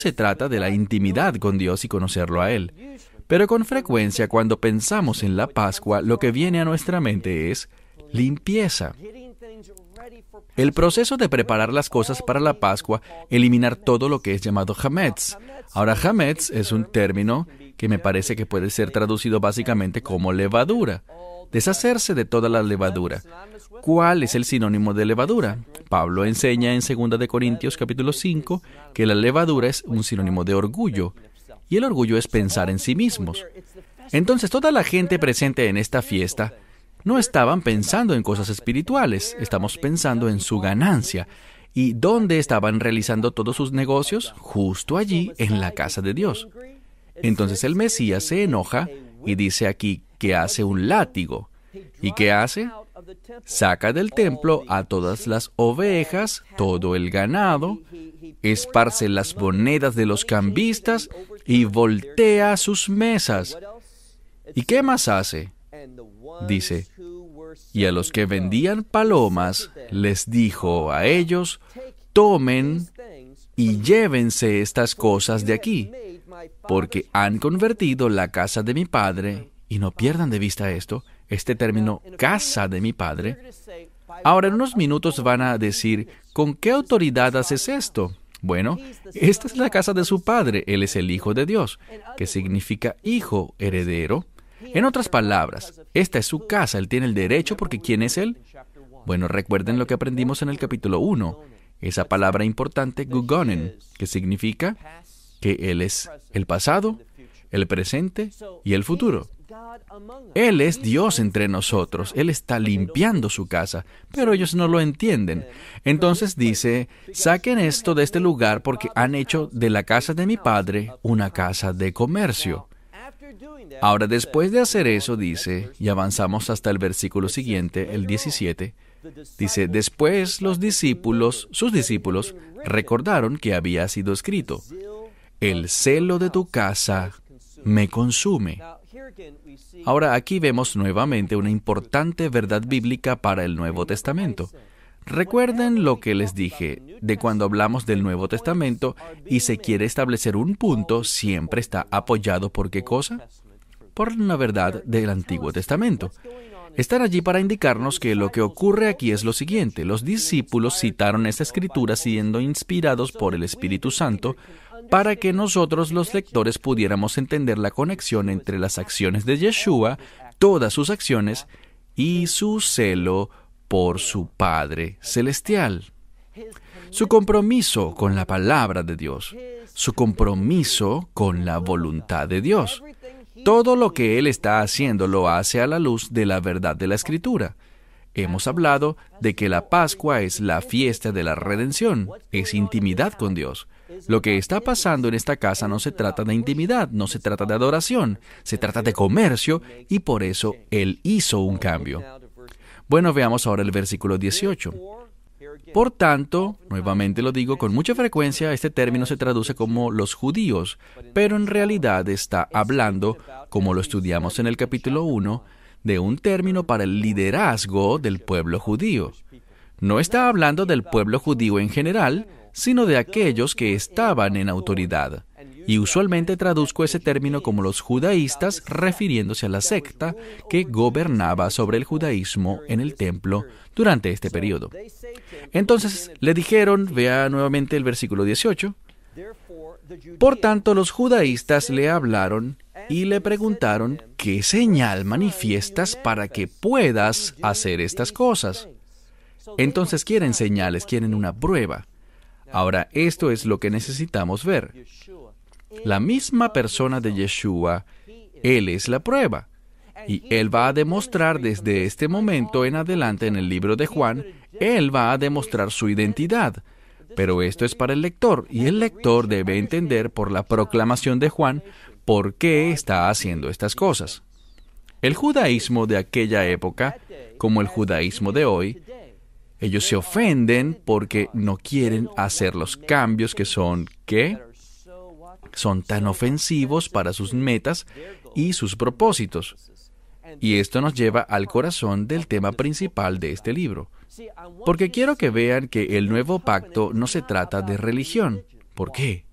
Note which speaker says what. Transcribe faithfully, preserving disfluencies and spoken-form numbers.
Speaker 1: se trata de la intimidad con Dios y conocerlo a Él. Pero con frecuencia, cuando pensamos en la Pascua, lo que viene a nuestra mente es limpieza. El proceso de preparar las cosas para la Pascua, eliminar todo lo que es llamado hametz. Ahora, hametz es un término que me parece que puede ser traducido básicamente como levadura. Deshacerse de toda la levadura. ¿Cuál es el sinónimo de levadura? Pablo enseña en segunda de Corintios capítulo cinco que la levadura es un sinónimo de orgullo, y el orgullo es pensar en sí mismos. Entonces, toda la gente presente en esta fiesta no estaban pensando en cosas espirituales, estamos pensando en su ganancia. ¿Y dónde estaban realizando todos sus negocios? Justo allí, en la casa de Dios. Entonces el Mesías se enoja y dice aquí que hace un látigo. ¿Y qué hace? Saca del templo a todas las ovejas, todo el ganado, esparce las monedas de los cambistas y voltea sus mesas. ¿Y qué más hace? Dice, y a los que vendían palomas les dijo a ellos, tomen y llévense estas cosas de aquí, porque han convertido la casa de mi padre, y no pierdan de vista esto, este término, casa de mi padre. Ahora, en unos minutos van a decir, ¿con qué autoridad haces esto? Bueno, esta es la casa de su padre, él es el Hijo de Dios, que significa hijo heredero. En otras palabras, esta es su casa, él tiene el derecho porque ¿quién es él? Bueno, recuerden lo que aprendimos en el capítulo uno, esa palabra importante, gugonen, que significa que él es el pasado, el presente y el futuro. Él es Dios entre nosotros, Él está limpiando su casa, pero ellos no lo entienden. Entonces dice, saquen esto de este lugar porque han hecho de la casa de mi padre una casa de comercio. Ahora, después de hacer eso, dice, y avanzamos hasta el versículo siguiente, el diecisiete, dice, después los discípulos, sus discípulos, recordaron que había sido escrito, el celo de tu casa me consume. Ahora, aquí vemos nuevamente una importante verdad bíblica para el Nuevo Testamento. Recuerden lo que les dije de cuando hablamos del Nuevo Testamento y se quiere establecer un punto, siempre está apoyado por ¿qué cosa? Por una verdad del Antiguo Testamento. Están allí para indicarnos que lo que ocurre aquí es lo siguiente. Los discípulos citaron esta escritura siendo inspirados por el Espíritu Santo para que nosotros los lectores pudiéramos entender la conexión entre las acciones de Yeshua, todas sus acciones, y su celo por su Padre Celestial. Su compromiso con la palabra de Dios, su compromiso con la voluntad de Dios. Todo lo que Él está haciendo lo hace a la luz de la verdad de la Escritura. Hemos hablado de que la Pascua es la fiesta de la redención, es intimidad con Dios. Lo que está pasando en esta casa no se trata de intimidad, no se trata de adoración, se trata de comercio y por eso Él hizo un cambio. Bueno, veamos ahora el versículo dieciocho. Por tanto, nuevamente lo digo con mucha frecuencia, este término se traduce como los judíos, pero en realidad está hablando, como lo estudiamos en el capítulo uno, de un término para el liderazgo del pueblo judío. No está hablando del pueblo judío en general, sino de aquellos que estaban en autoridad. Y usualmente traduzco ese término como los judaístas, refiriéndose a la secta que gobernaba sobre el judaísmo en el templo durante este periodo. Entonces le dijeron, vea nuevamente el versículo dieciocho, por tanto los judaístas le hablaron y le preguntaron, ¿qué señal manifiestas para que puedas hacer estas cosas? Entonces quieren señales, quieren una prueba. Ahora, esto es lo que necesitamos ver. La misma persona de Yeshua, Él es la prueba. Y Él va a demostrar desde este momento en adelante en el libro de Juan, Él va a demostrar su identidad. Pero esto es para el lector, y el lector debe entender por la proclamación de Juan por qué está haciendo estas cosas. El judaísmo de aquella época, como el judaísmo de hoy, ellos se ofenden porque no quieren hacer los cambios que son, ¿qué? Son tan ofensivos para sus metas y sus propósitos. Y esto nos lleva al corazón del tema principal de este libro. Porque quiero que vean que el nuevo pacto no se trata de religión. ¿Por qué?